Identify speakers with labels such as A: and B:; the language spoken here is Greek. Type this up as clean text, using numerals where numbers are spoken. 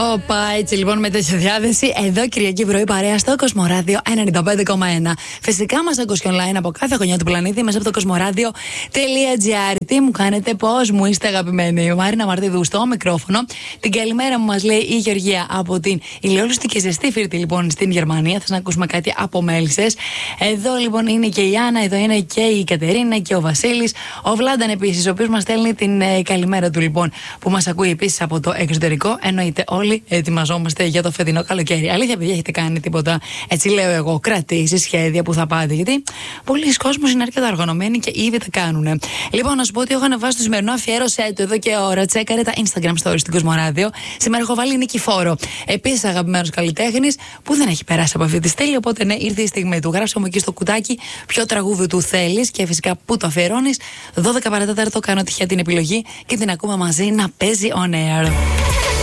A: Όπα, έτσι λοιπόν με τέτοια διάθεση. Εδώ Κυριακή πρωί παρέα στο Κοσμοράδιο 95,1. Φυσικά μας ακούς και online από κάθε γωνιά του πλανήτη μέσα από το κοσμοράδιο.gr. Τι μου κάνετε, πώς μου είστε αγαπημένοι. Η Μάρινα Μαρτίδου στο μικρόφωνο. Την καλημέρα μου μας λέει η Γεωργία από την ηλιόλουστη και ζεστή Φύρτη λοιπόν στην Γερμανία. Θα να ακούσουμε κάτι από Μέλισσες. Εδώ λοιπόν είναι και η Άννα, εδώ είναι και η Κατερίνα και ο Βασίλης. Ο Βλάνταν επίσης, ο οποίος μας στέλνει την καλημέρα του λοιπόν, που μας ακούει επίσης από το εξωτερικό. Εννοείται όλοι ετοιμαζόμαστε για το φετινό καλοκαίρι. Αλήθεια, παιδιά, έχετε κάνει τίποτα, έτσι λέω εγώ, κρατήσεις, σχέδια που θα πάτε? Γιατί πολλοί κόσμος είναι αρκετά οργανωμένοι και ήδη τα κάνουν. Λοιπόν, να σου πω ότι έχω ανεβάσει το σημερινό αφιέρωσέ του εδώ και ώρα. Τσέκαρε τα Instagram stories στην Κοσμοράδιο. Σήμερα έχω βάλει Νικηφόρο. Επίσης, αγαπημένος καλλιτέχνης που δεν έχει περάσει από αυτή τη στήλη. Οπότε, ναι, ήρθε η στιγμή του. Γράψε μου εκεί στο κουτάκι ποιο τραγούδι του θέλεις και φυσικά πού το αφιερώνεις. 12 παρατέταρτο κάνω τυχαία την επιλογή και την ακούμε μαζί να παίζει on air.